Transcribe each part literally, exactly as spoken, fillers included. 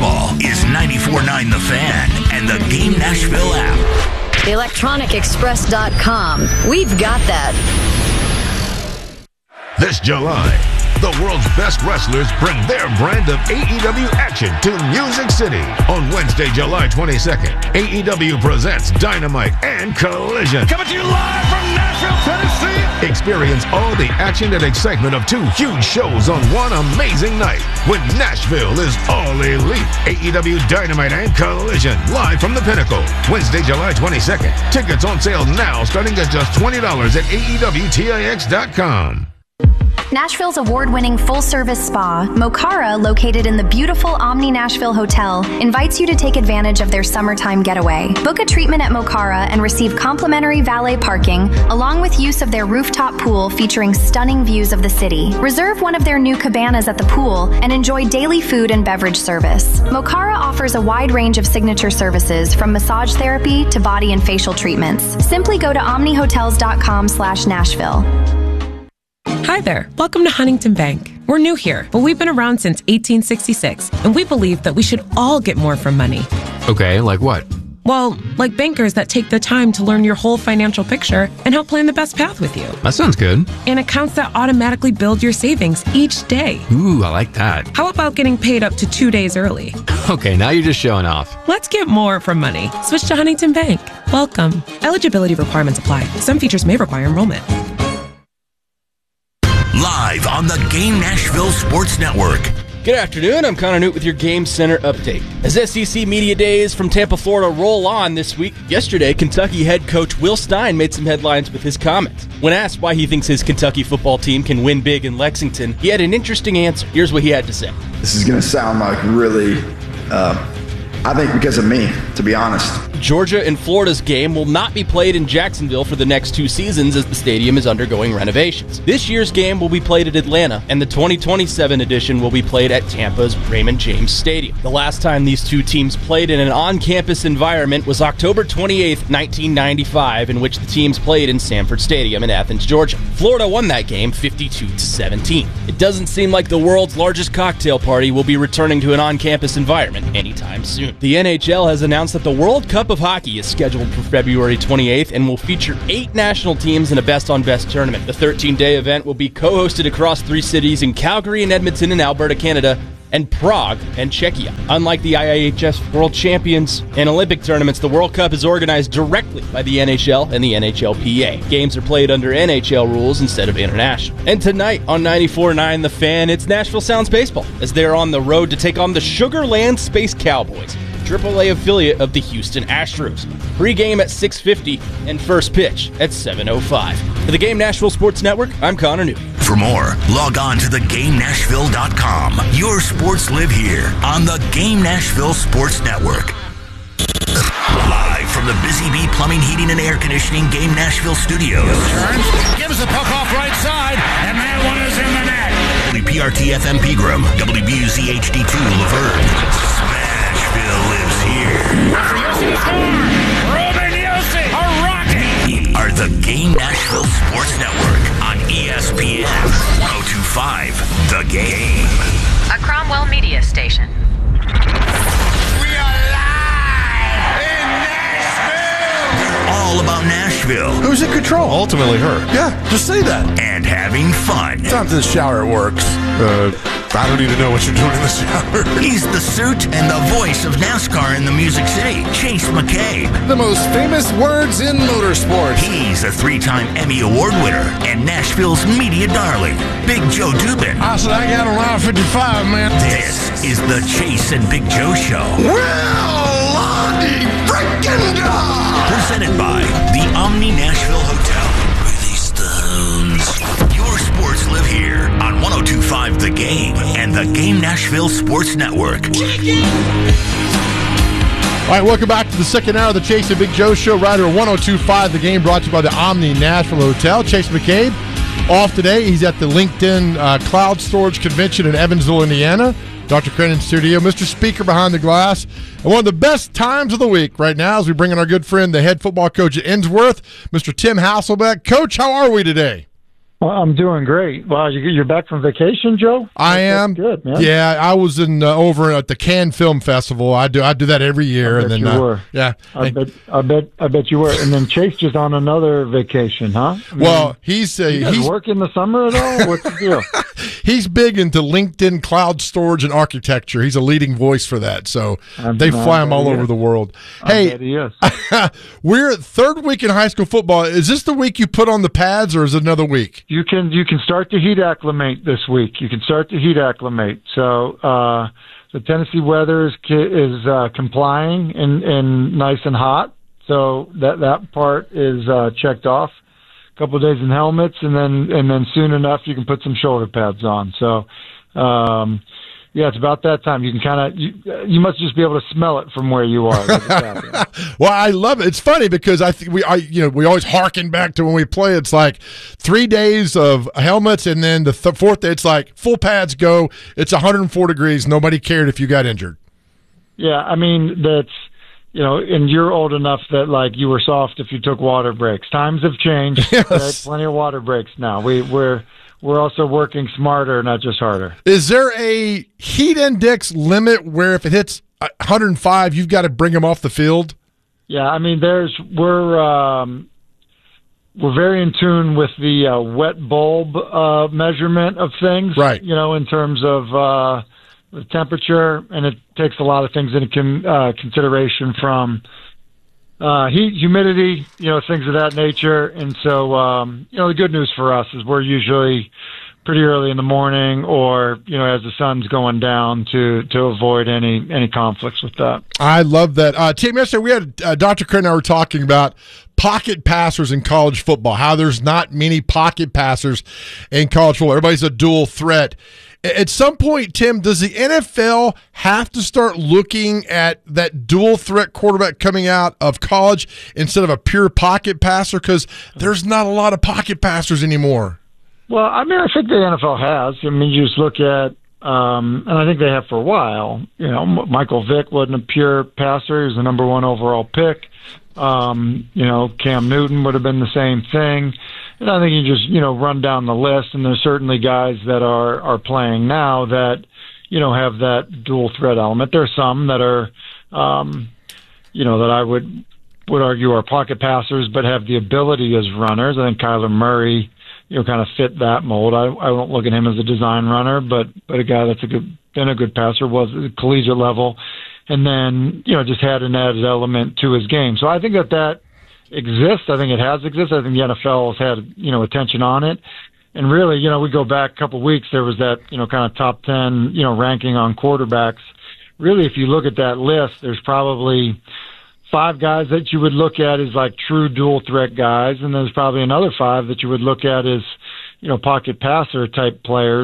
baseball is ninety-four point nine The Fan and the Game Nashville app. electronic express dot com. We've got that. This July, the world's best wrestlers bring their brand of A E W action to Music City. On Wednesday, July twenty-second, A E W presents Dynamite and Collision. Coming to you live from Nashville, Tennessee. Experience all the action and excitement of two huge shows on one amazing night when Nashville is all elite. A E W Dynamite and Collision, live from the Pinnacle. Wednesday, July twenty-second. Tickets on sale now, starting at just twenty dollars at A E W Tix dot com. Nashville's award-winning full-service spa, Mokara, located in the beautiful Omni Nashville Hotel, invites you to take advantage of their summertime getaway. Book a treatment at Mokara and receive complimentary valet parking, along with use of their rooftop pool featuring stunning views of the city. Reserve one of their new cabanas at the pool and enjoy daily food and beverage service. Mokara offers a wide range of signature services, from massage therapy to body and facial treatments. Simply go to omni hotels dot com slash Nashville. Hi there. Welcome to Huntington Bank. We're new here, but we've been around since eighteen sixty-six, and we believe that we should all get more from money. Okay, like what? Well, like bankers that take the time to learn your whole financial picture and help plan the best path with you. That sounds good. And accounts that automatically build your savings each day. Ooh, I like that. How about getting paid up to two days early? Okay, now you're just showing off. Let's get more from money. Switch to Huntington Bank. Welcome. Eligibility requirements apply. Some features may require enrollment. Live on the Game Nashville Sports Network. Good afternoon, I'm Connor Newt with your Game Center update. As S E C Media Days from Tampa, Florida roll on this week, yesterday Kentucky head coach Will Stein made some headlines with his comments. When asked why he thinks his Kentucky football team can win big in Lexington, he had an interesting answer. Here's what he had to say. This is going to sound like really, uh, I think because of me, to be honest. Georgia and Florida's game will not be played in Jacksonville for the next two seasons as the stadium is undergoing renovations. This year's game will be played at Atlanta, and the twenty twenty-seven edition will be played at Tampa's Raymond James Stadium. The last time these two teams played in an on-campus environment was October twenty-eighth, nineteen ninety-five, in which the teams played in Sanford Stadium in Athens, Georgia. Florida won that game fifty-two to seventeen. It doesn't seem like the world's largest cocktail party will be returning to an on-campus environment anytime soon. The N H L has announced that the World Cup of Hockey is scheduled for February twenty-eighth and will feature eight national teams in a best-on-best tournament. The thirteen-day event will be co-hosted across three cities in Calgary and Edmonton in Alberta, Canada, and Prague and Czechia. Unlike the I I H F World Champions and Olympic tournaments, the World Cup is organized directly by the N H L and the N H L P A. Games are played under N H L rules instead of international. And tonight on ninety-four point nine The Fan, it's Nashville Sounds Baseball, as they're on the road to take on the Sugar Land Space Cowboys, triple A affiliate of the Houston Astros. Pre-game at six fifty and first pitch at seven oh five. For the Game Nashville Sports Network, I'm Connor Newt. For more, log on to the game nashville dot com. Your sports live here on the Game Nashville Sports Network. Live from the Busy Bee Plumbing, Heating, and Air Conditioning Game Nashville Studios. Turns, gives the puck off right side, and that one is in the net. W P R T F M Pegram, W B U Z H D two Laverne. Smashville lives here. After Yossi score, Ruben Yossi, a rocket. Are the Game Nashville Sports Network on E S P N one oh two point five The Game. A Cromwell Media Station. We are live in Nashville. All about Nashville. Who's in control? Ultimately her. Yeah, just say that. And having fun. Time to the shower, it works. Uh, I don't need to know what you're doing in the shower. He's the suit and the voice of NASCAR in the Music City, Chase McCabe. The most famous words in motorsports. He's a three-time Emmy Award winner and Nashville's media darling, Big Joe Dubin. I said I got a line fifty-five, man. This is the Chase and Big Joe Show. Well, Lonnie freaking God. Presented by the Omni Nashville Hotel. Release the hounds. Your sports live here on one oh two point five The Game and the Game Nashville Sports Network. All right, welcome back to the second hour of the Chase and Big Joe Show. Right here at one oh two point five The Game, brought to you by the Omni Nashville Hotel. Chase McCabe off today. He's at the LinkedIn uh, Cloud Storage Convention in Evansville, Indiana. Doctor Crennan studio, Mister Speaker behind the glass. And one of the best times of the week right now as we bring in our good friend, the head football coach at Innsworth, Mister Tim Hasselbeck. Coach, how are we today? Well, I'm doing great. Wow, you, you're back from vacation, Joe? I That's am. Good, man. Yeah, I was in uh, over at the Cannes Film Festival. I do I do that every year. I and bet then you uh, were. yeah, I and, bet. I bet. I bet you were. And then Chase just on another vacation, huh? I mean, well, he's uh, you guys he's work in the summer at all? What's the deal? he's big into LinkedIn cloud storage and architecture. He's a leading voice for that. So I'm, they I fly him all bet he over is. the world. I Hey, bet he is. we're third week in high school football. Is this the week you put on the pads, or is it another week? You can you can start to heat acclimate this week. You can start to heat acclimate. So uh, the Tennessee weather is is uh, complying and, and nice and hot. So that that part is uh, checked off. A couple of days in helmets, and then and then soon enough you can put some shoulder pads on. So. Um, Yeah, it's about that time. You can kind of you, you must just be able to smell it from where you are. Well, I love it. It's funny because I think we, I, you know, we always harken back to when we play. It's like three days of helmets, and then the th- fourth day, it's like full pads go. It's one hundred four degrees. Nobody cared if you got injured. Yeah, I mean that's you know, and you're old enough that like you were soft if you took water breaks. Times have changed. Yes. There's plenty of water breaks now. We we're We're also working smarter, not just harder. Is there a heat index limit where if it hits one hundred five, you've got to bring them off the field? Yeah, I mean, there's we're um, we're very in tune with the uh, wet bulb uh, measurement of things, right? You know, in terms of uh, the temperature, and it takes a lot of things into con- uh, consideration from. Uh, heat, humidity, you know, things of that nature. And so, um, you know, the good news for us is we're usually pretty early in the morning or, you know, as the sun's going down to, to avoid any, any conflicts with that. I love that. Uh, Tim, yesterday we had uh, Doctor Craig and I were talking about pocket passers in college football, how there's not many pocket passers in college football. Everybody's a dual threat. At some point, Tim, does the N F L have to start looking at that dual threat quarterback coming out of college instead of a pure pocket passer? Because there's not a lot of pocket passers anymore. Well, I mean, I think the N F L has. I mean, you just look at, um, and I think they have for a while. You know, Michael Vick wasn't a pure passer. He was the number one overall pick. Um, you know, Cam Newton would have been the same thing. And I think you just, you know, run down the list, and there's certainly guys that are, are playing now that, you know, have that dual threat element. There are some that are, um, you know, that I would would argue are pocket passers but have the ability as runners. I think Kyler Murray, you know, kind of fit that mold. I, I don't look at him as a design runner, but but a guy that's a good been a good passer, was at the collegiate level, and then, you know, just had an added element to his game. So I think that that exists. I think it has existed. I think the N F L has had, you know, attention on it. And really, you know, we go back a couple of weeks, there was that, you know, kind of top ten, you know, ranking on quarterbacks. Really, if you look at that list, there's probably five guys that you would look at as like true dual threat guys, and there's probably another five that you would look at as, you know, pocket passer type players.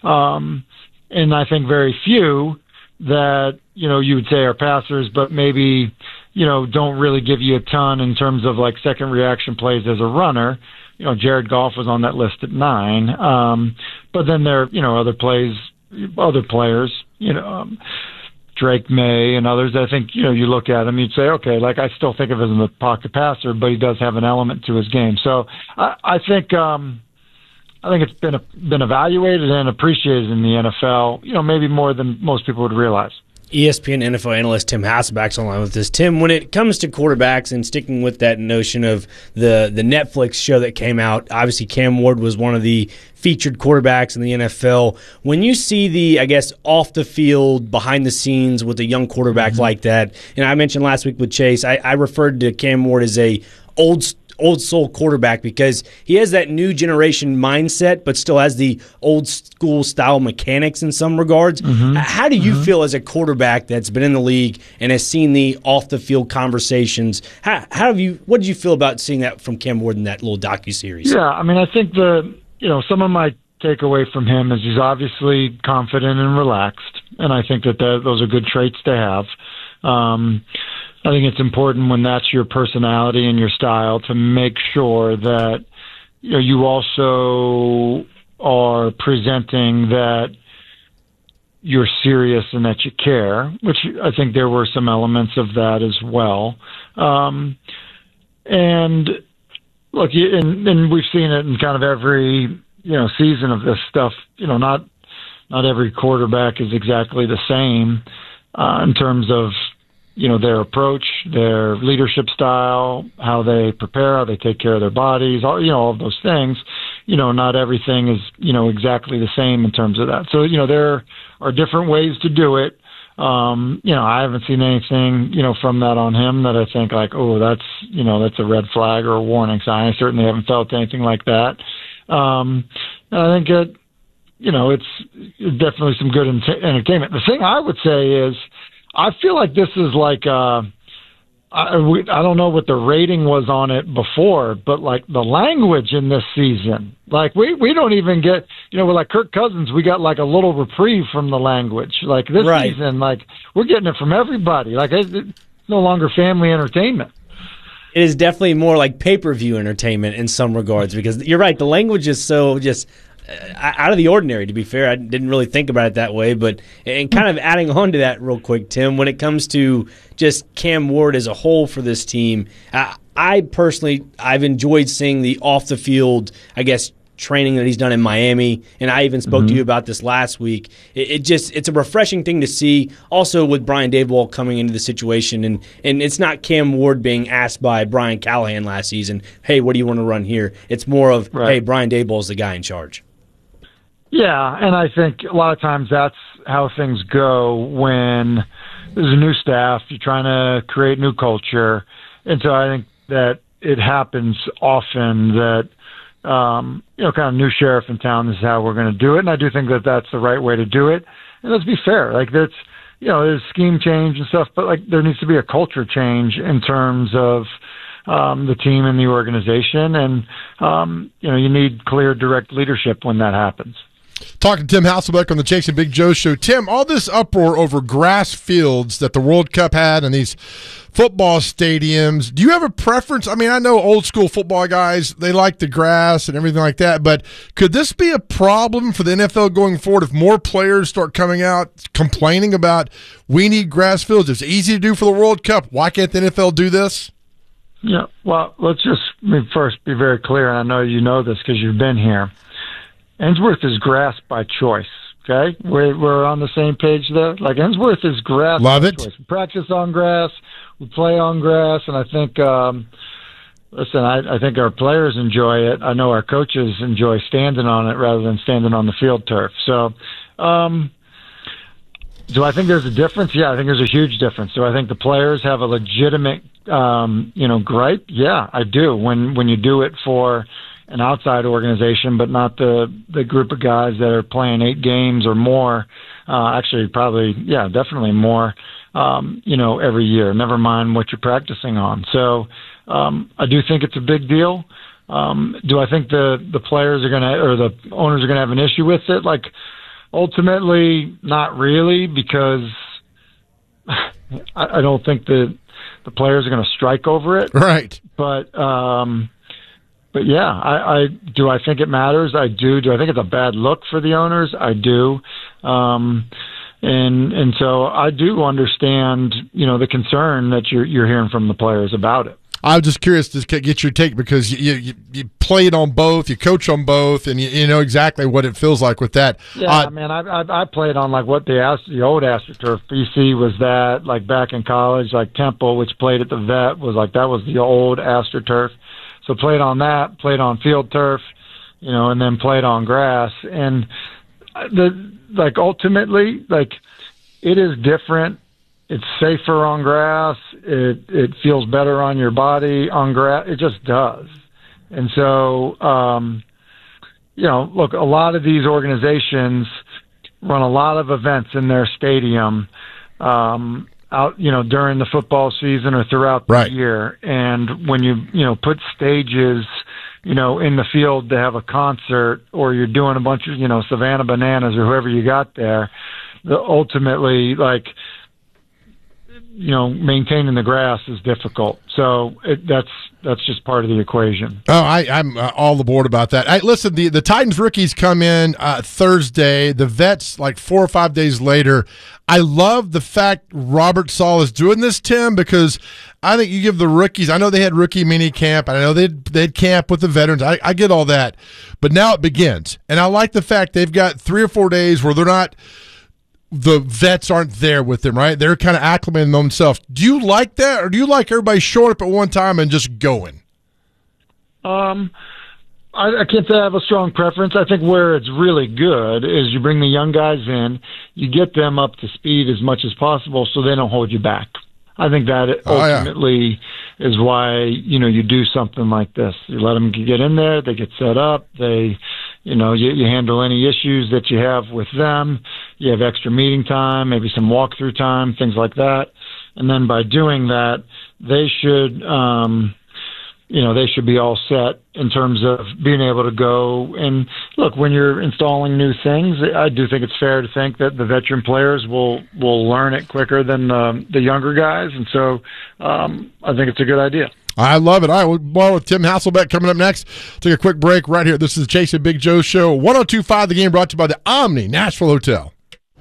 Um, and I think very few that, you know, you would say are passers, but maybe, you know, don't really give you a ton in terms of like second reaction plays as a runner. You know, Jared Goff was on that list at nine. Um, but then there, you know, other plays, other players, you know, um, Drake May and others. I think, you know, you look at him, you'd say, okay, like I still think of him as a pocket passer, but he does have an element to his game. So I, I think, um, I think it's been been evaluated and appreciated in the N F L, you know, maybe more than most people would realize. E S P N N F L analyst Tim Hasselback's online with us. Tim, when it comes to quarterbacks and sticking with that notion of the, the Netflix show that came out, obviously Cam Ward was one of the featured quarterbacks in the N F L. When you see the, I guess, off the field, behind the scenes with a young quarterback mm-hmm. like that, and I mentioned last week with Chase, I, I referred to Cam Ward as a old old soul quarterback because he has that new generation mindset but still has the old school style mechanics in some regards. Mm-hmm. How do you mm-hmm. feel as a quarterback that's been in the league and has seen the off the field conversations? How, how have you what did you feel about seeing that from Cam Ward in that little docuseries? Yeah, I mean, I think the you know some of my takeaway from him is he's obviously confident and relaxed, and I think that the, those are good traits to have. Um, I think it's important when that's your personality and your style to make sure that, you know, you also are presenting that you're serious and that you care, which I think there were some elements of that as well. Um, and, look, you, and, and we've seen it in kind of every, you know, season of this stuff. You know, not not every quarterback is exactly the same uh, in terms of, you know, their approach, their leadership style, how they prepare, how they take care of their bodies, all, you know, all of those things. You know, not everything is, you know, exactly the same in terms of that. So, you know, there are different ways to do it. Um, you know, I haven't seen anything, you know, from that on him that I think like, oh, that's, you know, that's a red flag or a warning sign. I certainly haven't felt anything like that. Um, and I think it, you know, it's definitely some good ent- entertainment. The thing I would say is, I feel like this is like, uh, I, we, I don't know what the rating was on it before, but like the language in this season, like we, we don't even get, you know, with like Kirk Cousins, we got like a little reprieve from the language. Like this right. season, like we're getting it from everybody. Like it's, it's no longer family entertainment. It is definitely more like pay-per-view entertainment in some regards, because you're right, the language is so just out of the ordinary, to be fair. I didn't really think about it that way, but and kind of adding on to that real quick, Tim, when it comes to just Cam Ward as a whole for this team, I, I personally, I've enjoyed seeing the off-the-field, I guess, training that he's done in Miami, and I even spoke mm-hmm. to you about this last week. It, it just it's a refreshing thing to see. Also with Brian Daboll coming into the situation, and and it's not Cam Ward being asked by Brian Callahan last season, hey, what do you want to run here? It's more of, right. hey, Brian Daboll's the guy in charge. Yeah, and I think a lot of times that's how things go when there's a new staff, you're trying to create new culture, and so I think that it happens often that Um, you know, kind of new sheriff in town, this is how we're going to do it. And I do think that that's the right way to do it. And let's be fair. Like, that's, you know, there's scheme change and stuff, but, like, there needs to be a culture change in terms of um, the team and the organization. And, um, you know, you need clear, direct leadership when that happens. Talking to Tim Hasselbeck on the Chase and Big Joe show. Tim, all this uproar over grass fields that the World Cup had and these football stadiums, do you have a preference? I mean, I know old school football guys, they like the grass and everything like that, but could this be a problem for the N F L going forward if more players start coming out complaining about we need grass fields? It's easy to do for the World Cup. Why can't the N F L do this? Yeah, well, let's just I mean, first be very clear, and I know you know this because you've been here. Ensworth is grass by choice, okay? We're, we're on the same page there. Like, Ensworth is grass Love by it. choice. We practice on grass, we play on grass, and I think, um, listen, I, I think our players enjoy it. I know our coaches enjoy standing on it rather than standing on the field turf. So, um, do I think there's a difference? Yeah, I think there's a huge difference. Do I think the players have a legitimate, um, you know, gripe? Yeah, I do. When when you do it for an outside organization, but not the, the group of guys that are playing eight games or more, uh, actually probably, yeah, definitely more, um, you know, every year, never mind what you're practicing on. So um, I do think it's a big deal. Um, do I think the, the players are going to, or the owners are going to have an issue with it? Like, ultimately, not really, because I, I don't think the, the players are going to strike over it. Right. But, um, But yeah, I, I do. I think it matters. I do. Do I think it's a bad look for the owners? I do, um, and and so I do understand, you know, the concern that you're you're hearing from the players about it. I was just curious to get your take because you you, you played on both, you coach on both, and you, you know exactly what it feels like with that. Yeah, uh, man, I, I I played on like what the the old AstroTurf. B C was that, like back in college, like Temple, which played at the Vet, was like that was the old AstroTurf. So played on that, played on field turf, you know, and then played on grass. And the like ultimately, like it is different. It's safer on grass. It it feels better on your body on grass. It just does. And so, um, you know, look, a lot of these organizations run a lot of events in their stadium. Um, out, you know, during the football season or throughout the right. year. And when you, you know, put stages, you know, in the field to have a concert, or you're doing a bunch of, you know, Savannah Bananas or whoever you got there, the ultimately, like, you know, maintaining the grass is difficult. So it, that's that's just part of the equation. Oh, I, I'm uh, all aboard about that. I, listen, the, the Titans rookies come in uh, Thursday. The vets, like four or five days later. I love the fact Robert Saleh is doing this, Tim, because I think you give the rookies – I know they had rookie mini camp. I know they'd, they'd camp with the veterans. I, I get all that. But now it begins. And I like the fact they've got three or four days where they're not – the vets aren't there with them, right? They're kind of acclimating themselves. Do you like that, or do you like everybody showing up at one time and just going? Um, I, I can't say I have a strong preference. I think where it's really good is you bring the young guys in, you get them up to speed as much as possible so they don't hold you back. I think that ultimately oh, yeah. is why, you know, you do something like this. You let them get in there, they get set up, they, you know, you, you handle any issues that you have with them. You have extra meeting time, maybe some walkthrough time, things like that. And then by doing that, they should, um, you know, they should be all set in terms of being able to go. And look, when you're installing new things, I do think it's fair to think that the veteran players will, will learn it quicker than um, the younger guys. And so um, I think it's a good idea. I love it. All right, we'll more with Tim Hasselbeck coming up next. Take a quick break right here. This is the Chase and Big Joe Show. one oh two point five The Game, brought to you by the Omni Nashville Hotel.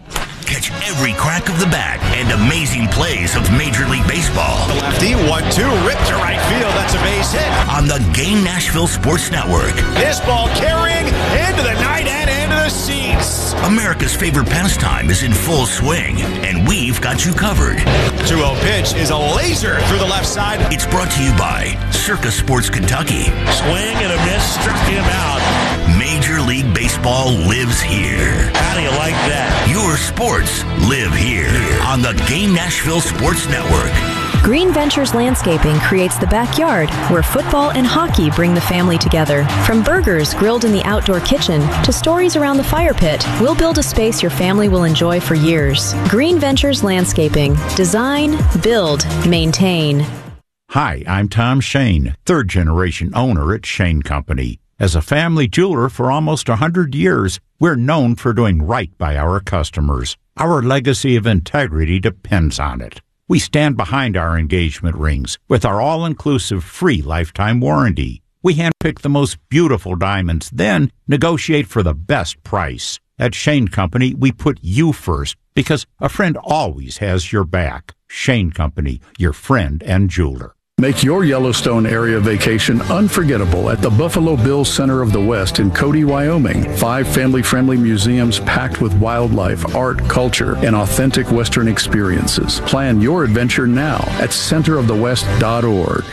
Catch every crack of the bat and amazing plays of Major League Baseball. The lefty, one two, ripped to right field. That's a base hit. On the Game Nashville Sports Network. This ball carrying into the night and into the seats. America's favorite pastime is in full swing, and we've got you covered. two oh pitch is a laser through the left side. It's brought to you by Circa Sports Kentucky. Swing and a miss, struck him out. Major League Baseball lives here. How do you like that? Your sports live here on the Game Nashville Sports Network. Green Ventures Landscaping creates the backyard where football and hockey bring the family together. From burgers grilled in the outdoor kitchen to stories around the fire pit, we'll build a space your family will enjoy for years. Green Ventures Landscaping. Design, build, maintain. Hi, I'm Tom Shane, third-generation owner at Shane Company. As a family jeweler for almost one hundred years, we're known for doing right by our customers. Our legacy of integrity depends on it. We stand behind our engagement rings with our all-inclusive free lifetime warranty. We handpick the most beautiful diamonds, then negotiate for the best price. At Shane Company, we put you first because a friend always has your back. Shane Company, your friend and jeweler. Make your Yellowstone area vacation unforgettable at the Buffalo Bills Center of the West in Cody, Wyoming. Five family-friendly museums packed with wildlife, art, culture, and authentic Western experiences. Plan your adventure now at center of the west dot org.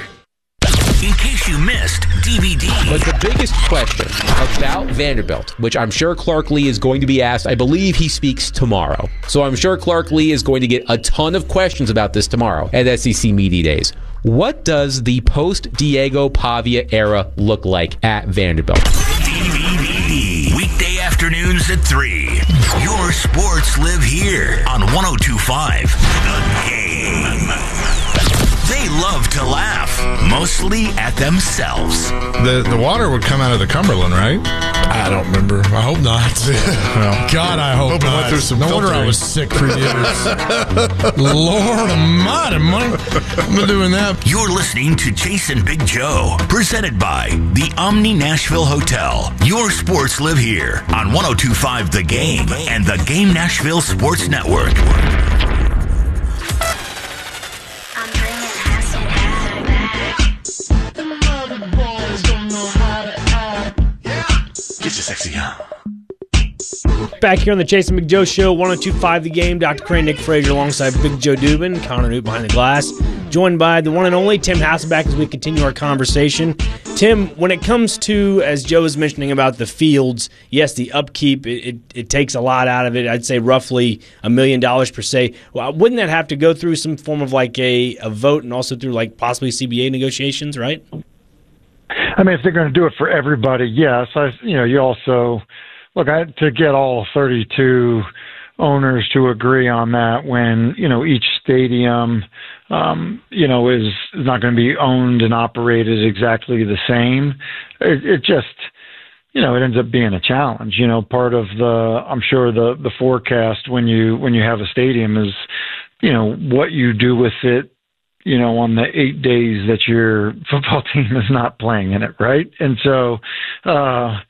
In case you missed D V D. But the biggest question about Vanderbilt, which I'm sure Clark Lee is going to be asked, I believe he speaks tomorrow. So I'm sure Clark Lee is going to get a ton of questions about this tomorrow at S E C Media Days. What does the post-Diego Pavia era look like at Vanderbilt? D V D. Weekday afternoons at three. Your sports live here on one oh two point five The Game. They love to laugh, mostly at themselves. The the water would come out of the Cumberland, right? I don't remember. I hope not. Well, God, I hope, hope not. It went through some no filtering. wonder I was sick for years. Lord almighty, Mike. I've been doing that. You're listening to Chase and Big Joe, presented by the Omni Nashville Hotel. Your sports live here on one oh two point five The Game and the Game Nashville Sports Network. Get your sexy on. Back here on the Chase and Big Joe Show, one oh two point five The Game. Doctor Crane, Nick Frazier alongside Big Joe Dubin, Connor Newt behind the glass. Joined by the one and only Tim Hasselbeck as we continue our conversation. Tim, when it comes to, as Joe was mentioning about the fields, yes, the upkeep, it, it, it takes a lot out of it. I'd say roughly a million dollars per se. Well, wouldn't that have to go through some form of like a, a vote and also through like possibly C B A negotiations, right? I mean, if they're going to do it for everybody, yes. I, you know, you also look I, to get all thirty-two owners to agree on that when you know each stadium, um, you know, is, is not going to be owned and operated exactly the same. It, it just, you know, it ends up being a challenge. You know, part of the, I'm sure the the forecast when you when you have a stadium is you know, what you do with it, you know, on the eight days that your football team is not playing in it, right? And so, uh,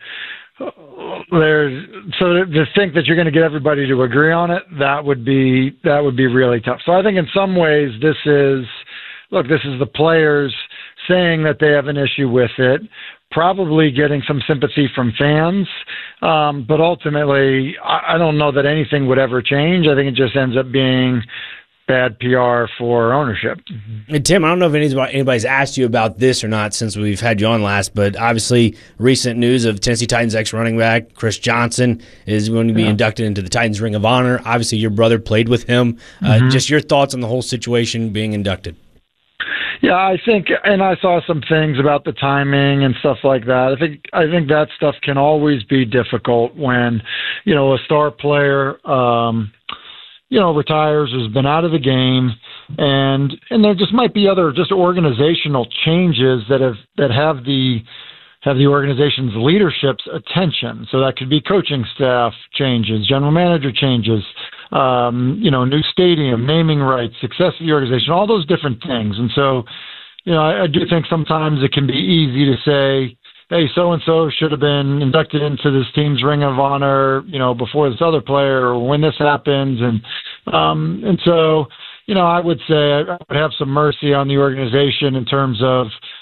there's so to, to think that you're going to get everybody to agree on it, that would be that would be really tough. So I think in some ways this is, look, this is the players saying that they have an issue with it, probably getting some sympathy from fans, um, but ultimately I, I don't know that anything would ever change. I think it just ends up being bad P R for ownership. And Tim, I don't know if anybody, anybody's asked you about this or not since we've had you on last, but obviously recent news of Tennessee Titans ex-running back Chris Johnson is going to be yeah. inducted into the Titans Ring of Honor. Obviously your brother played with him. Mm-hmm. Uh, just your thoughts on the whole situation being inducted. Yeah, I think, and I saw some things about the timing and stuff like that. I think I think that stuff can always be difficult when, you know, a star player um you know, retires, has been out of the game, and and there just might be other just organizational changes that have that have the have the organization's leadership's attention. So that could be coaching staff changes, general manager changes, um, you know, new stadium, naming rights, success of the organization, all those different things. And so, you know, I, I do think sometimes it can be easy to say, hey, so-and-so should have been inducted into this team's Ring of Honor, you know, before this other player or when this happens. And um, and so, you know, I would say I would have some mercy on the organization in terms of,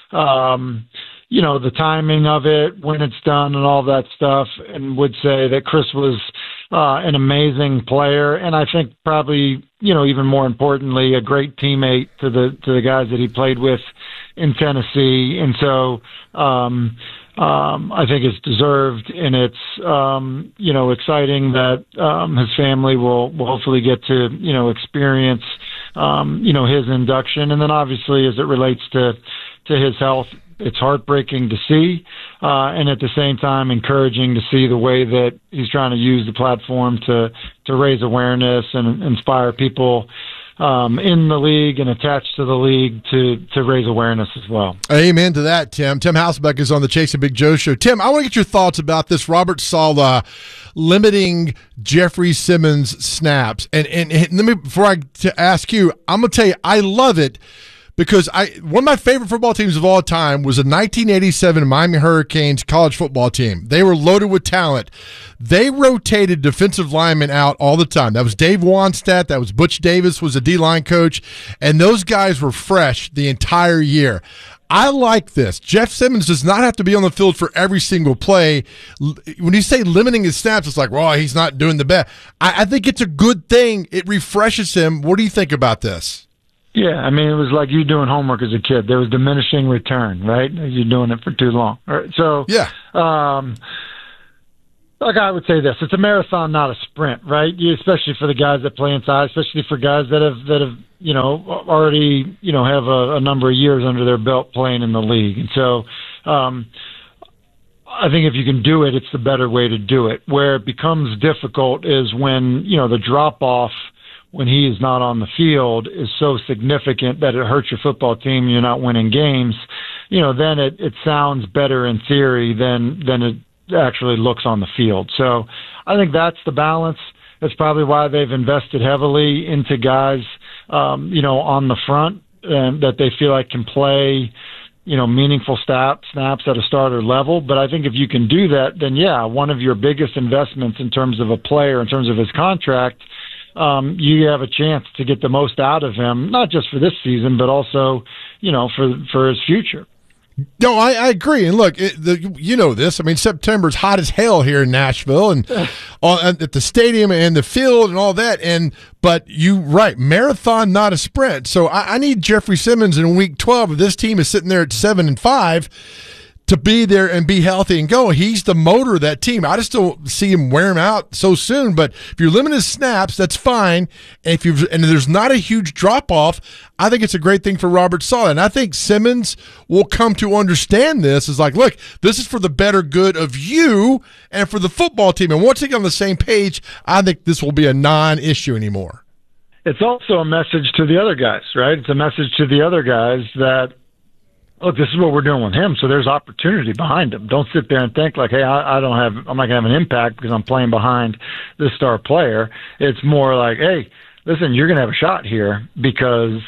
um, you know, the timing of it, when it's done and all that stuff, and would say that Chris was uh, an amazing player. And I think probably, you know, even more importantly, a great teammate to the to the guys that he played with in Tennessee. And so um, um, I think it's deserved, and it's, um, you know, exciting that um, his family will, will hopefully get to, you know, experience, um, you know, his induction. And then obviously as it relates to, to his health, it's heartbreaking to see, uh, and at the same time encouraging to see the way that he's trying to use the platform to, to raise awareness and inspire people Um, in the league and attached to the league to to raise awareness as well. Amen to that, Tim. Tim Hasselbeck is on the Chasing Big Joe show. Tim, I want to get your thoughts about this Robert Saleh limiting Jeffrey Simmons snaps. And, and, and let me, before I to ask you, I'm going to tell you, I love it. Because I one of my favorite football teams of all time was the nineteen eighty-seven Miami Hurricanes college football team. They were loaded with talent. They rotated defensive linemen out all the time. That was Dave Wannstedt. That was Butch Davis was the D-line coach. And those guys were fresh the entire year. I like this. Jeff Simmons does not have to be on the field for every single play. When you say limiting his snaps, it's like, well, he's not doing the best. I, I think it's a good thing. It refreshes him. What do you think about this? Yeah, I mean, it was like you doing homework as a kid. There was diminishing return, right? You're doing it for too long. Right? So, yeah. Um, like I would say this, it's a marathon, not a sprint, right? You, especially for the guys that play inside, especially for guys that have, that have, you know, already, you know, have a, a number of years under their belt playing in the league. And so, um, I think if you can do it, it's the better way to do it. Where it becomes difficult is when, you know, the drop off when he is not on the field is so significant that it hurts your football team and you're not winning games. You know, then it, it sounds better in theory than, than it actually looks on the field. So I think that's the balance. That's probably why they've invested heavily into guys, um, you know, on the front and that they feel like can play, you know, meaningful snap, snaps at a starter level. But I think if you can do that, then yeah, one of your biggest investments in terms of a player, in terms of his contract, Um, you have a chance to get the most out of him, not just for this season, but also, you know, for for his future. No, I, I agree. And look, it, the, you know this. I mean, September's hot as hell here in Nashville, and on, at the stadium and the field and all that. And but you right, marathon, not a sprint. So I, I need Jeffrey Simmons in week twelve. If this team is sitting there at seven and five, to be there and be healthy and go. He's the motor of that team. I just don't see him wear him out so soon. But if you're limiting snaps, that's fine. And if you and there's not a huge drop off, I think it's a great thing for Robert Saleh. And I think Simmons will come to understand this. Is like, look, this is for the better good of you and for the football team. And once they get on the same page, I think this will be a non-issue anymore. It's also a message to the other guys, right? It's a message to the other guys that, look, this is what we're doing with him, so there's opportunity behind him. Don't sit there and think like, hey, I, I don't have, I'm not gonna have an impact because I'm playing behind this star player. It's more like, hey, listen, you're going to have a shot here because,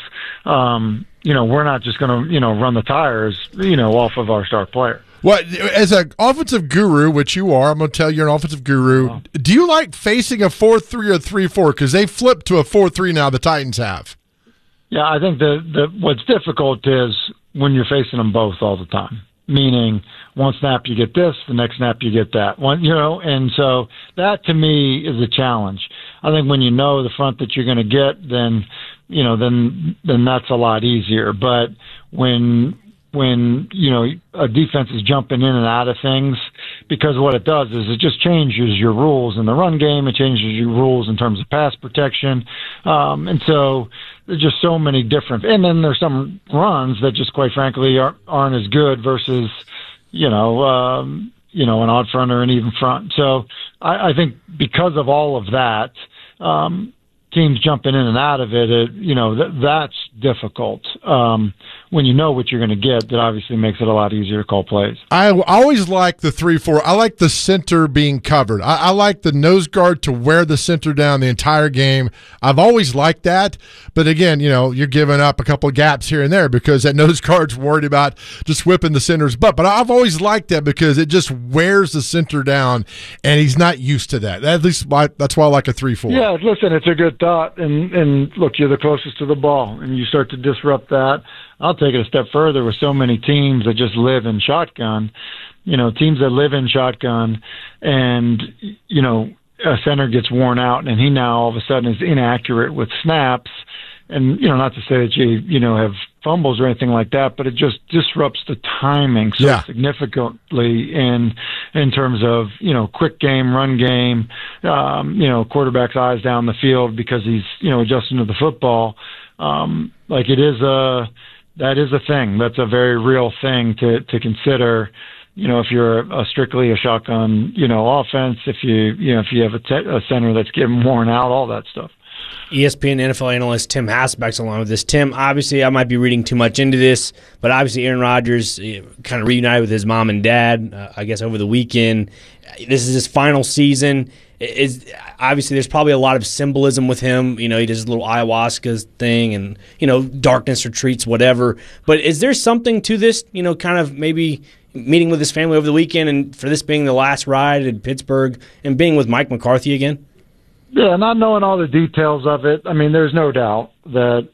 um, you know, we're not just going to, you know, run the tires, you know, off of our star player. Well, as an offensive guru, which you are, I'm going to tell you you're an offensive guru. Oh. Do you like facing a four three or three four? Because they flipped to a four three now, the Titans have. Yeah, I think the, the what's difficult is when you're facing them both all the time. Meaning, one snap you get this, the next snap you get that. One, you know, and so that to me is a challenge. I think when you know the front that you're going to get, then you know, then then that's a lot easier. But when when you know a defense is jumping in and out of things, because what it does is it just changes your rules in the run game. It changes your rules in terms of pass protection, um, and so there's just so many different. And then there's some runs that just quite frankly aren't, aren't as good versus you know um, you know an odd front or an even front. So I, I think because of all of that. Um, teams jumping in and out of it, it you know, th- that's difficult. Um, when you know what you're going to get, that obviously makes it a lot easier to call plays. I always like the three four. I like the center being covered. I, I like the nose guard to wear the center down the entire game. I've always liked that. But again, you know, you're giving up a couple of gaps here and there because that nose guard's worried about just whipping the center's butt. But I've always liked that because it just wears the center down, and he's not used to that. At least my, that's why I like a three four. Yeah, listen, it's a good thought. And, and look, you're the closest to the ball, and you start to disrupt that. I'll take it a step further with so many teams that just live in shotgun. You know, teams that live in shotgun and, you know, a center gets worn out and he now all of a sudden is inaccurate with snaps. And, you know, not to say that you, you know, have fumbles or anything like that, but it just disrupts the timing so yeah. significantly in in terms of, you know, quick game, run game, um, you know, quarterback's eyes down the field because he's, you know, adjusting to the football. Um, like it is a, that is a thing. That's a very real thing to, to consider. You know, if you're a, a strictly a shotgun, you know, offense, if you, you know, if you have a, te- a center that's getting worn out, all that stuff. E S P N N F L analyst Tim Hasselbeck's along with this. Tim, obviously, I might be reading too much into this, but obviously Aaron Rodgers kind of reunited with his mom and dad, uh, I guess, over the weekend. This is his final season. Is obviously there's probably a lot of symbolism with him. You know, he does his little ayahuasca thing and, you know, darkness retreats, whatever. But is there something to this, you know, kind of maybe meeting with his family over the weekend and for this being the last ride in Pittsburgh and being with Mike McCarthy again? Yeah, not knowing all the details of it. I mean, there's no doubt that,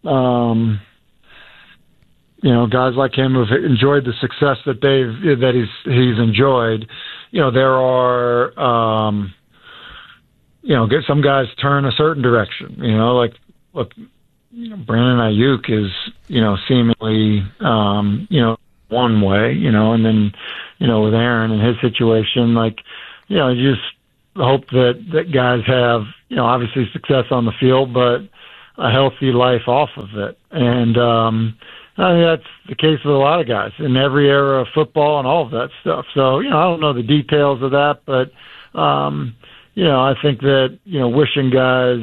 um, you know, guys like him who've enjoyed the success that they've that he's he's enjoyed. You know, there are, um, you know, some guys turn a certain direction. You know, like look, you know, Brandon Ayuk is, you know, seemingly, um, you know, one way. You know, and then, you know, with Aaron and his situation, like, you know, you just hope that, that guys have, you know, obviously success on the field, but a healthy life off of it. And um, I mean, that's the case with a lot of guys in every era of football and all of that stuff. So, you know, I don't know the details of that, but, um, you know, I think that, you know, wishing guys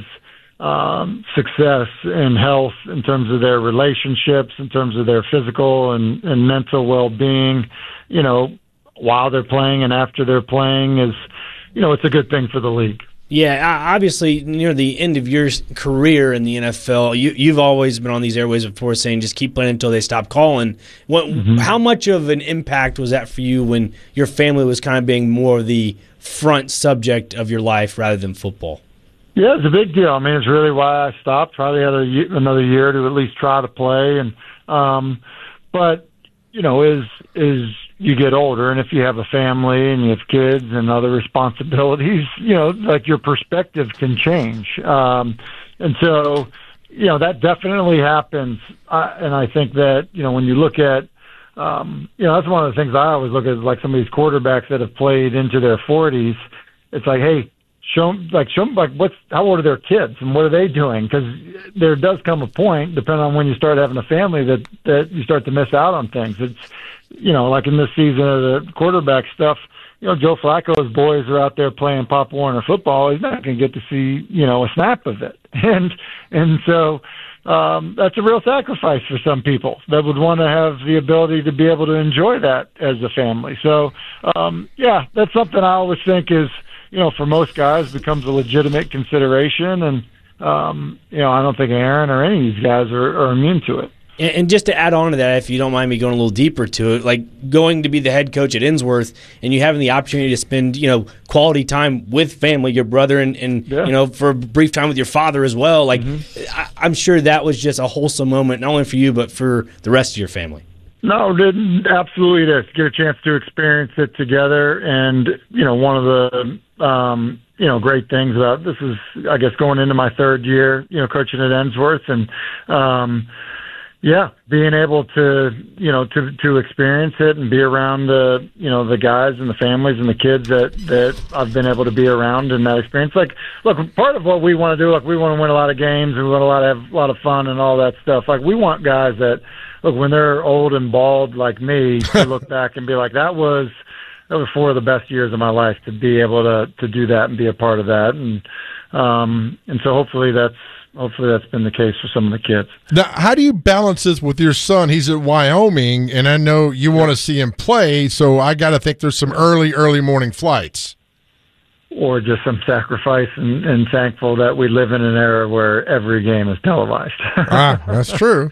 um, success and health in terms of their relationships, in terms of their physical and, and mental well-being, you know, while they're playing and after they're playing is, you know, it's a good thing for the league. Yeah, obviously, near the end of your career in the N F L, you, you've always been on these airways before saying just keep playing until they stop calling. What, mm-hmm. How much of an impact was that for you when your family was kind of being more of the front subject of your life rather than football? Yeah, it's a big deal. I mean, it's really why I stopped. Probably had a, another year to at least try to play. And um, but, you know, is is you get older, and if you have a family and you have kids and other responsibilities, you know, like your perspective can change. Um, and so, you know, that definitely happens. Uh, and I think that, you know, when you look at, um, you know, that's one of the things I always look at, like some of these quarterbacks that have played into their forties. It's like, hey, show them, like, show them, like, what's, how old are their kids and what are they doing? Because there does come a point, depending on when you start having a family, that, that you start to miss out on things. It's, you know, like in this season of the quarterback stuff, you know, Joe Flacco's boys are out there playing Pop Warner football. He's not going to get to see, you know, a snap of it. And, and so, um, that's a real sacrifice for some people that would want to have the ability to be able to enjoy that as a family. So, um, yeah, that's something I always think is, you know, for most guys becomes a legitimate consideration. And, um, you know, I don't think Aaron or any of these guys are, are immune to it. And just to add on to that, if you don't mind me going a little deeper to it, like going to be the head coach at Innsworth and you having the opportunity to spend, you know, quality time with family, your brother, and, and yeah. you know, for a brief time with your father as well. Like, mm-hmm. I, I'm sure that was just a wholesome moment, not only for you, but for the rest of your family. No, it absolutely it is. Get a chance to experience it together. And, you know, one of the, um, you know, great things about this is, I guess, going into my third year, you know, coaching at Innsworth and, um, yeah, being able to, you know, to to experience it and be around the, you know, the guys and the families and the kids that, that I've been able to be around in that experience. Like, look, part of what we want to do, like, we want to win a lot of games and we want a lot of have a lot of fun and all that stuff. Like, we want guys that, look, when they're old and bald like me, to look back and be like, that was that was four of the best years of my life, to be able to to do that and be a part of that. And um, and so hopefully that's. Hopefully that's been the case for some of the kids. Now, how do you balance this with your son? He's at Wyoming, and I know you want to see him play, so I got to think there's some early, early morning flights. Or just some sacrifice and, and thankful that we live in an era where every game is televised. Ah, that's true.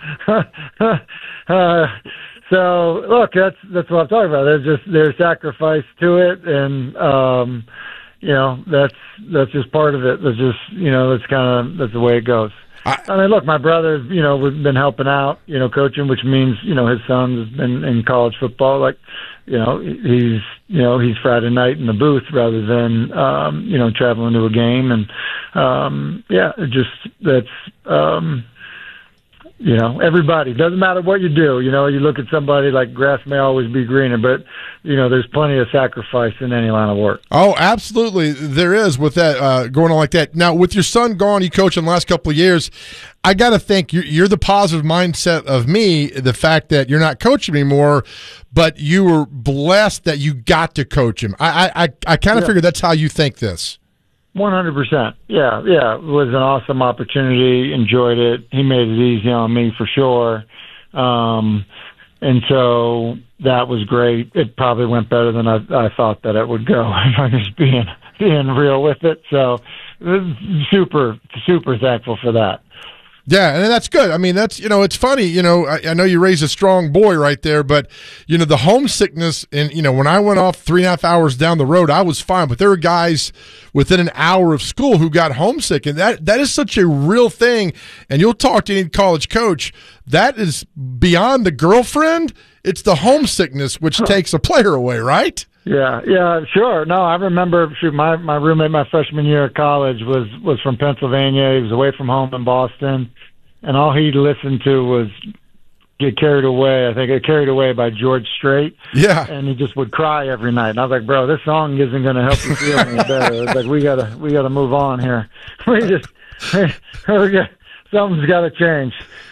uh, so, look, that's that's what I'm talking about. There's just there's sacrifice to it, and um, you know, that's that's just part of it. That's just, you know, that's kind of that's the way it goes. I, I mean, look, my brother, you know, we've been helping out, you know, coaching, which means, you know, his son has been in college football. Like, you know, he's, you know, he's Friday night in the booth rather than, um, you know, traveling to a game. And, um, yeah, it just, that's, um, you know, everybody, doesn't matter what you do. You know, you look at somebody like grass may always be greener, but, you know, there's plenty of sacrifice in any line of work. Oh, absolutely. There is with that uh, going on like that. Now, with your son gone, you coached in the last couple of years, I got to think you're, you're the positive mindset of me, the fact that you're not coaching anymore, but you were blessed that you got to coach him. I I, I kind of yeah. figured that's how you think this. One hundred percent. Yeah, yeah. It was an awesome opportunity. Enjoyed it. He made it easy on me for sure. Um, and so that was great. It probably went better than I, I thought that it would go, if I'm just being being real with it. So super, super thankful for that. Yeah, and that's good. I mean, that's, you know, it's funny, you know, I, I know you raised a strong boy right there, but, you know, the homesickness, and, you know, when I went off three and a half hours down the road, I was fine, but there were guys within an hour of school who got homesick, and that that is such a real thing, and you'll talk to any college coach, that is beyond the girlfriend, it's the homesickness which takes a player away, right? Yeah, yeah, sure. No, I remember shoot, my my roommate my freshman year of college was was from Pennsylvania. He was away from home in Boston, and all he listened to was Get Carried Away. I think Get Carried Away by George Strait. Yeah, and he just would cry every night. And I was like, bro, this song isn't going to help you feel any better. It's like we gotta we gotta move on here. We just we got, something's got to change.